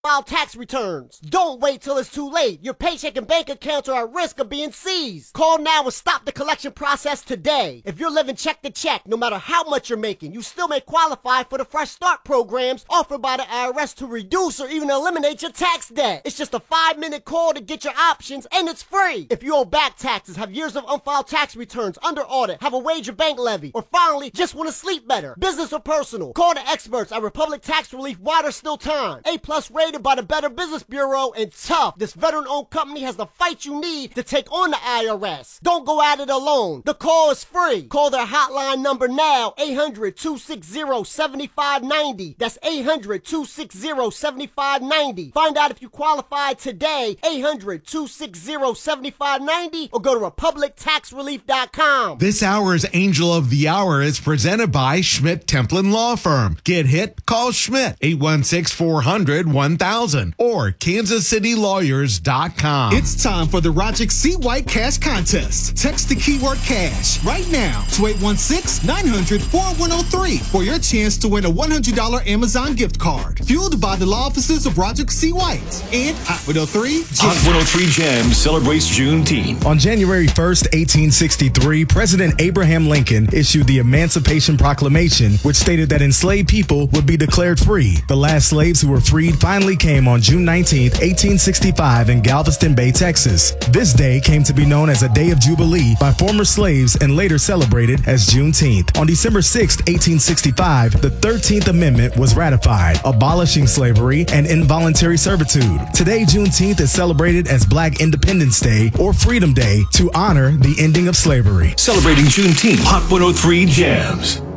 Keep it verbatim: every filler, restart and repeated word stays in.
File tax returns. Don't wait till it's too late. Your paycheck and bank accounts are at risk of being seized. Call now and stop the collection process today. If you're living check to check, no matter how much you're making, you still may qualify for the Fresh Start programs offered by the I R S to reduce or even eliminate your tax debt. It's just a five-minute call to get your options, and it's free. If you owe back taxes, have years of unfiled tax returns, under audit, have a wage or bank levy, or finally just want to sleep better, business or personal, call the experts at Republic Tax Relief while there's still time. A-plus rated by the Better Business Bureau, and tough. This veteran-owned company has the fight you need to take on the I R S. Don't go at it alone. The call is free. Call their hotline number now, eight hundred, two six zero, seven five nine zero. That's eight hundred, two six zero, seven five nine zero. Find out if you qualify today, eight hundred, two six zero, seven five nine zero, or go to republic tax relief dot com. This hour's Angel of the Hour is presented by Schmidt Templin Law Firm. Get hit? Call Schmidt, eight one six, four hundred, one thousand or kansas city lawyers dot com. It's time for the Rajik C. White Cash Contest. Text the keyword cash right now to eight one six, nine hundred, four one zero three for your chance to win a one hundred dollars Amazon gift card. Fueled by the law offices of Rajik C. White and Hot one oh three Jams. Hot one oh three Jams celebrates Juneteenth. On January first, eighteen sixty-three, President Abraham Lincoln issued the Emancipation Proclamation, which stated that enslaved people would be declared free. The last slaves who were freed finally came on June nineteenth, eighteen sixty-five in Galveston Bay, Texas. This day came to be known as a day of Jubilee by former slaves and later celebrated as Juneteenth. On December sixth, eighteen sixty-five, the thirteenth Amendment was ratified, abolishing slavery and involuntary servitude. Today, Juneteenth is celebrated as Black Independence Day or Freedom Day to honor the ending of slavery. Celebrating Juneteenth, Hot one oh three Jams.